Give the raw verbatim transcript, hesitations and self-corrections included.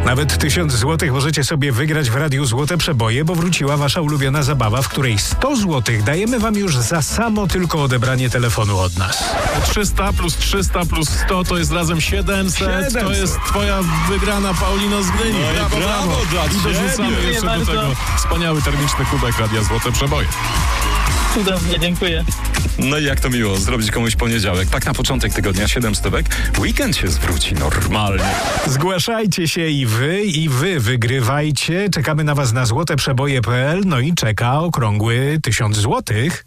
Nawet tysiąc złotych możecie sobie wygrać w Radiu Złote Przeboje, bo wróciła wasza ulubiona zabawa, w której sto złotych dajemy wam już za samo tylko odebranie telefonu od nas. trzysta plus trzysta plus sto to jest razem siedemset. siedemset. To jest twoja wygrana, Paulino z Gdyni. No i brawo, brawo brawo. dla I ciebie. dorzucamy Dziękuję jeszcze do bardzo. tego wspaniały termiczny kubek Radia Złote Przeboje. Cudownie, dziękuję. No i jak to miło zrobić komuś poniedziałek. Tak na początek tygodnia siedem stówek. Weekend się zwróci normalnie. Zgłaszajcie się i wy, i wy wygrywajcie. Czekamy na was na złoteprzeboje kropka p l, no i czeka okrągły tysiąc złotych.